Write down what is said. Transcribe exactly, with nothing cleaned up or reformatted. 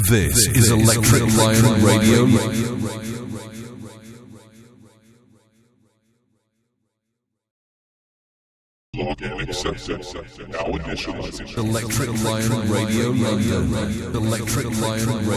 This is Electric Lion Radio. Login accepted. Now initializing. Electric Lion Radio London. Electric Lion Radio.